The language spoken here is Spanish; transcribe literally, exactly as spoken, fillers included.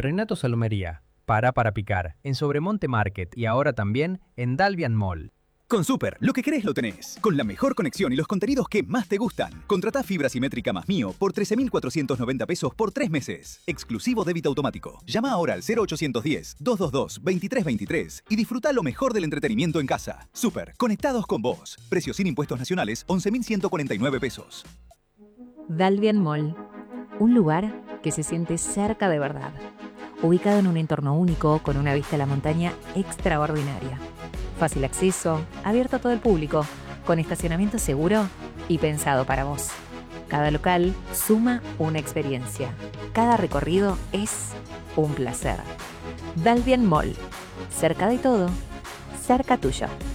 Renato Salomería, para para picar, en Sobremonte Market y ahora también en Dalvian Mall. Con Super, lo que querés lo tenés. Con la mejor conexión y los contenidos que más te gustan. Contratá fibra simétrica más Mío por trece mil cuatrocientos noventa pesos por tres meses. Exclusivo débito automático. Llama ahora al cero ochocientos diez, doscientos veintidós, veintitrés veintitrés y disfruta lo mejor del entretenimiento en casa. Super, conectados con vos. Precio sin impuestos nacionales, once mil ciento cuarenta y nueve pesos. Dalvian Mall, un lugar que se siente cerca de verdad. Ubicado en un entorno único con una vista a la montaña extraordinaria. Fácil acceso, abierto a todo el público, con estacionamiento seguro y pensado para vos. Cada local suma una experiencia. Cada recorrido es un placer. Dalvian Mall, cerca de todo, cerca tuyo.